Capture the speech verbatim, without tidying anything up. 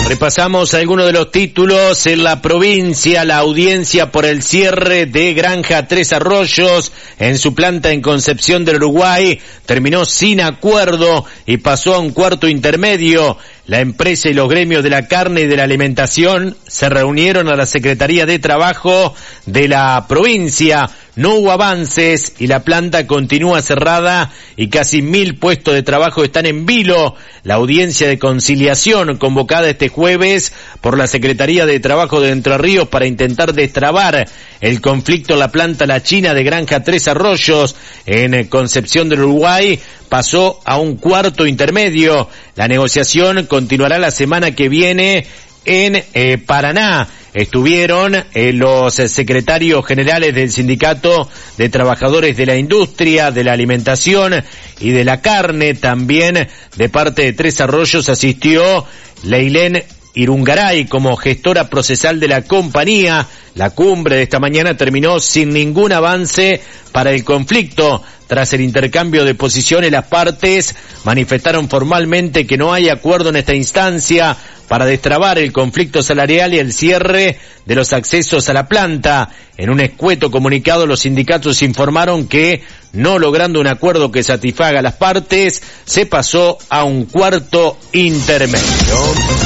Repasamos algunos de los títulos. En la provincia, la audiencia por el cierre de Granja Tres Arroyos en su planta en Concepción del Uruguay terminó sin acuerdo y pasó a un cuarto intermedio. La empresa y los gremios de la carne y de la alimentación se reunieron a la Secretaría de Trabajo de la provincia. No hubo avances y la planta continúa cerrada y casi mil puestos de trabajo están en vilo. La audiencia de conciliación convocada este jueves por la Secretaría de Trabajo de Entre Ríos para intentar destrabar el conflicto en la planta La China de Granja Tres Arroyos en Concepción del Uruguay pasó a un cuarto intermedio. La negociación continuará la semana que viene en eh, Paraná. Estuvieron eh, los secretarios generales del Sindicato de Trabajadores de la Industria, de la Alimentación y de la Carne. También de parte de Tres Arroyos asistió Leilén Irungaray como gestora procesal de la compañía. La cumbre de esta mañana terminó sin ningún avance para el conflicto. Tras el intercambio de posiciones, las partes manifestaron formalmente que no hay acuerdo en esta instancia para destrabar el conflicto salarial y el cierre de los accesos a la planta. En un escueto comunicado, los sindicatos informaron que, no logrando un acuerdo que satisfaga a las partes, se pasó a un cuarto intermedio.